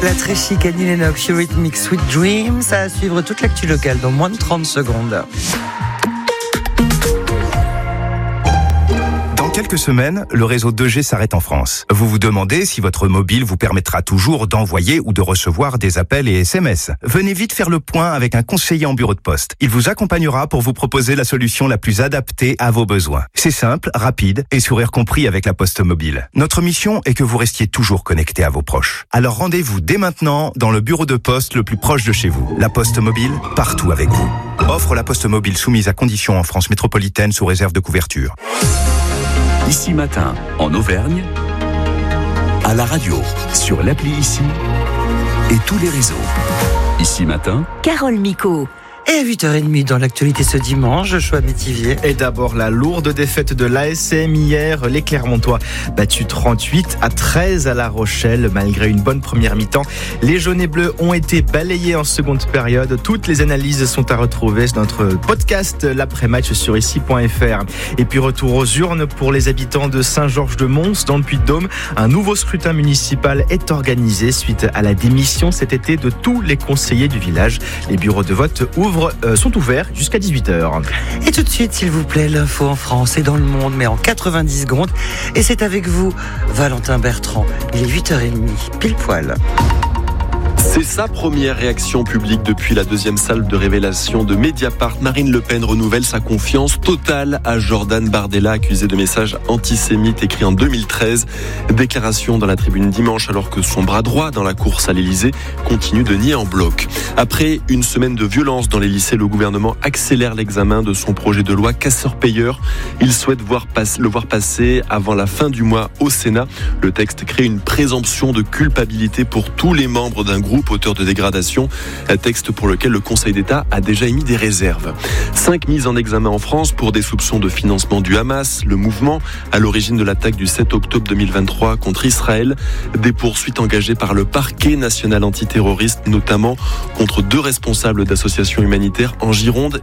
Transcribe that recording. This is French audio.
La très chic Annie Lennox, Eurythmics, Sweet Dreams, à suivre toute l'actu locale dans moins de 30 secondes. Dans quelques semaines, le réseau 2G s'arrête en France. Vous vous demandez si votre mobile vous permettra toujours d'envoyer ou de recevoir des appels et SMS. Venez vite faire le point avec un conseiller en bureau de poste. Il vous accompagnera pour vous proposer la solution la plus adaptée à vos besoins. C'est simple, rapide et sourire compris avec la Poste Mobile. Notre mission est que vous restiez toujours connecté à vos proches. Alors rendez-vous dès maintenant dans le bureau de poste le plus proche de chez vous. La Poste Mobile, partout avec vous. Offre la Poste Mobile soumise à conditions en France métropolitaine sous réserve de couverture. Ici Matin, en Auvergne, à la radio, sur l'appli Ici et tous les réseaux. Ici Matin, Carole Micot. Et à 8h30 dans l'actualité ce dimanche, Joshua Métivier. Et d'abord la lourde défaite de l'ASM hier, les Clermontois battus 38-13 à La Rochelle malgré une bonne première mi-temps. Les jaunes et bleus ont été balayés en seconde période. Toutes les analyses sont à retrouver sur notre podcast l'après-match sur ici.fr. Et puis retour aux urnes pour les habitants de Saint-Georges-de-Mons dans le Puy-de-Dôme. Un nouveau scrutin municipal est organisé suite à la démission cet été de tous les conseillers du village. Les bureaux de vote sont ouverts jusqu'à 18h. Et tout de suite, s'il vous plaît, l'info en France et dans le monde, mais en 90 secondes. Et c'est avec vous, Valentin Bertrand. Il est 8h30, pile poil. C'est sa première réaction publique depuis la deuxième salle de révélation de Mediapart. Marine Le Pen renouvelle sa confiance totale à Jordan Bardella, accusé de messages antisémites écrits en 2013. Déclaration dans la tribune dimanche alors que son bras droit dans la course à l'Elysée continue de nier en bloc. Après une semaine de violence dans les lycées, le gouvernement accélère l'examen de son projet de loi casseur-payeur. Il souhaite le voir passer avant la fin du mois au Sénat. Le texte crée une présomption de culpabilité pour tous les membres d'un groupe auteur de dégradation, un texte pour lequel le Conseil d'État a déjà émis des réserves. 5 mises en examen en France pour des soupçons de financement du Hamas, le mouvement à l'origine de l'attaque du 7 octobre 2023 contre Israël. Des poursuites engagées par le parquet national antiterroriste, notamment contre 2 responsables d'associations humanitaires en Gironde